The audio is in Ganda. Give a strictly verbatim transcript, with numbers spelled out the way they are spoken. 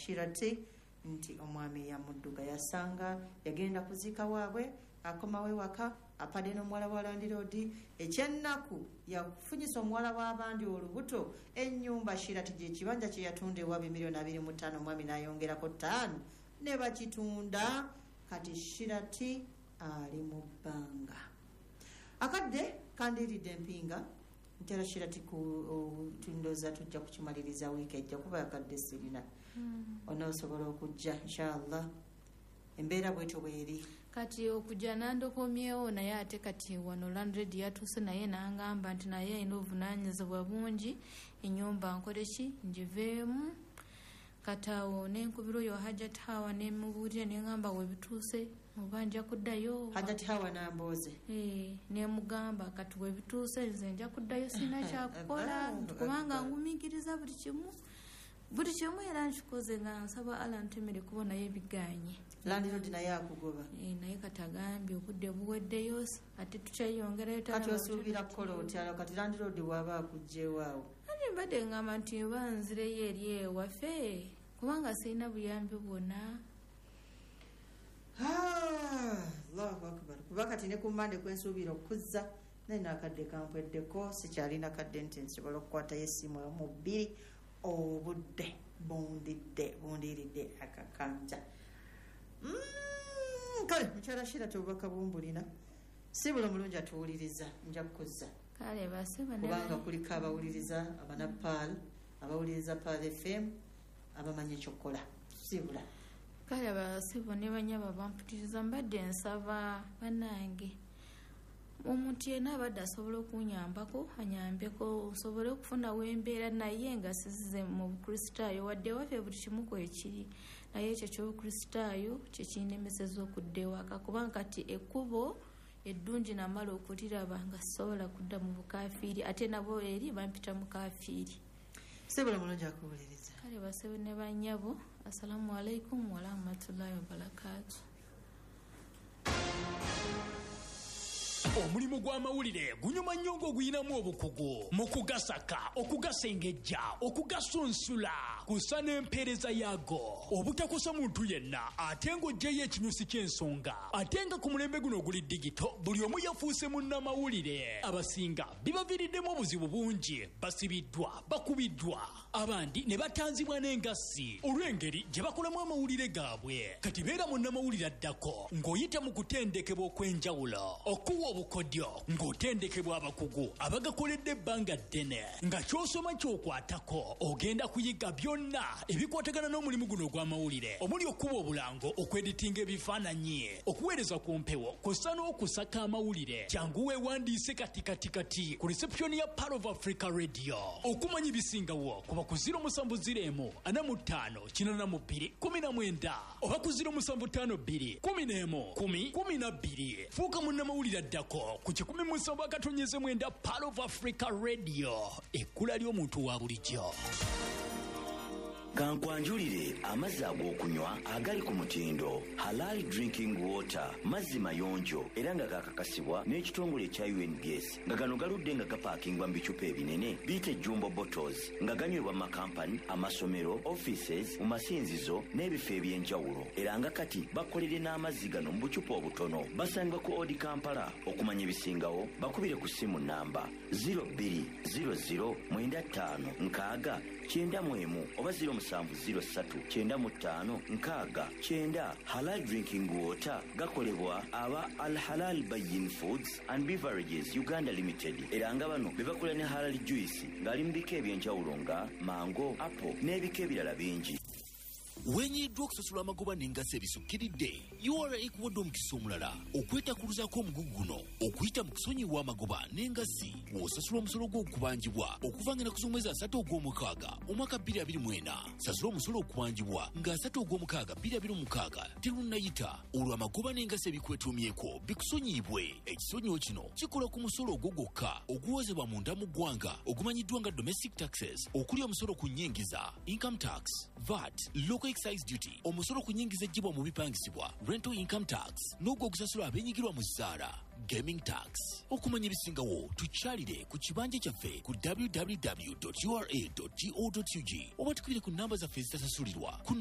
Shirati nti omwami ya mudduga yasanga yagenda kuzika waabwe akomawe waka apade n'omuwala wa Landlord ekyennaku yafunyisa omuwala w'abandi olubuto ennyumba Shirati gye kibanja kye yatunde wa milioni abiri mu ttaano omwami n'ayongerako ttaano ne bakitunda kati Shirati ali mu bbanga akadde kandiridde empinga ntera Shirati ku tundoza tujja kukimaliriza wiiki ejja kuba akadde sirina mm. Onoosobola okujja inshallah embeera bwetyo bweri kati okujja nandokomyewo naye ate kati wano Landlord yatuuse naye n'angamba nti naye ayina obuvunaanyizibwa bungi ennyumba nkoleki ngiveemu katawo n'enkubiro yo Hajat Hawa nemubuulira neŋŋamba we bituuse muba nja kuddayo Hajat Hawa n'ambooze eh nemugamba kati we bituuse nze nja kuddayo sina kyakukola kubanga ngumingiriza buli kimu buli kimu era nkikoze nga nsaba ala ntemere kubona yebiganye Landlord naye akugoba eh naye katagambye obudde buweddeyo ate tukyayongerayo kati osuubira kukola otya kati Landlord bw'aba akugjeewaawo ani mbadde ngamba nti banzireyo eri ewaffe kubanga sirina buyambi bwonna Allahu akbar kuba kati ne ku Monday kwensuubira okuzza naye nakadde kampweddeko sikyalina kadde nti nsobola okukwatayo essimu mu bbiri obudde bundidde bundiridde akakanja mm, kale mukyala Shirati obubaka bumbulina si buli mulungi atuwuliriza nja kukuzza kale baseba kubanga kuliko abawuliriza abanapaal abawuliriza Paal F M abamanyi ekyokukola sibula kale basebo ne banyaba bampitiriza mbadde nsaba banange omuntu yenna abadde asobola okunyambako anyambeko osobole okufuna wembeera naye nga sizize mu bukristaayo wadde waffe buli kimu kwekiri naye ekyo ky'obukristaayo kyekinnemeseza okuddewo akakubanga kati ekkubo eddungi namala okuliraba nga sobola kudda mu bukafiiri ate nabo eri bampita mu kafiiri sibula mulungi akuwuliriza kale basebe ne banyabo assalamu alaikum warahmatullahi wabarakatuh. Omulimu gw'amawulire gunyuma nnyo ng'oguyinamu obukugu mu kugasaka okugasengejja okugasunsula kusa n'empeereza yaago obutakosa muntu yenna ate ng'oggyeyo ekinyusi ky'ensonga ate nga ku mulembe guno oguli digito buli omu yafuuse munnamawulire abasinga bibaviiriddemu obuzibu bungi basibiddwa bakubiddwa abandi ne batanzibwa n'engassi olw'engeri gye bakolamu amawulire gaabwe kati beera munnamawulire addako ng'oyita mu kutendekebwa okw'enjawulo okuwa obukodyo ng'otendekebwa abakugu abagakoledde ebbanga ddene nga ky'osoma ky'okwatako ogenda kuyiga byonna ebikwatagana n'omulimu guno ogw'amawulire omuli okuba obulango okweditinga ebifaananyi okuweereza ku mpewo kw'ossa n'okusaka amawulire kyangu weewandiise katikatikati ku reception ya Pearl of Africa Radio okumanya ebisingawo kuba ku ziro musanvu ziro emu ana mu ttaano kinana mu bbiri kumi na mwenda oba ku ziro musanvu ttaano bbiri kumi n'emu kumi kumi na bbiri fuuka munnamawulire addako ku kikumi musanvu akatonyeze mwenda Pearl of Africa Radio ekkula ly'omuntu wa bulijjo. Kankwanjulire amazzi ag'okunywa agali ku mutindo Halal Drinking Water mazzi mayonjo era nga gakakasibwa n'ekitongole ekya U N B S nga gano galudde nga gapaakingwa mu bicupa ebinene biyite jumbo bottles nga ganywebwa mu makampani amasomero offices mu masinzizo n'ebifo eby'enjawulo era nga kati bakolere n'amazzi gano mu bucupa obutono basangibwa ku Odi Kampala okumanya ebisingawo bakubire ku ssimu namba zero bbiri zero zero mwenda ttaano nkaaga kyenda mu emu oba zero musanvu ziro ssatu kyenda mu ttaano nkaaga kyenda. Halal Drinking Water gakolebwa aba Al Halal Bayin Foods and Beverages Uganda Limited era nga bano be bakola ne halal juice ng'ali mu bika eby'enjawulo nga mango, apple n'ebika ebirala bingi. Wenyiddwa okusasula amagoba n'engassi ebisukkiridde U R A ekuwadde omukisa omulala okwetakuluzaako omugugu guno okuyita mu kusonyiyibwa amagoba n'engassi w'osasula omusolo gw'okubanjibwa okuva nga naku z'omwezi asatu ogw'omukaaga omwaka bbiri abiri mu ena. Sasula omusolo okubanjibwa nga asatu ogw'omukaaga bbiri abiri mu mukaaga terunnayita olwo amagoba n'engassi ebikwetuumyeko bikusonyiyibwe. Ekisonyiwo kino kikola ku musolo ogwo gwokka oguwozebwa munda mu ggwanga ogumanyiddwa nga domestic taxes okuli omusolo ku nnyingiza income tax, V A T, local excise duty, omusolo ku nnyingiza ejjibwa mu bipangisibwa rental income tax n'ogwo ogusasula abenyigirwa mu zzaala gaming tax. Okumanya ebisingawo tukyalire ku kibanja kyaffe ku w w w dot u r a dot go dot u g oba tukubire ku nnamba zaffe ezitasasulirwa ku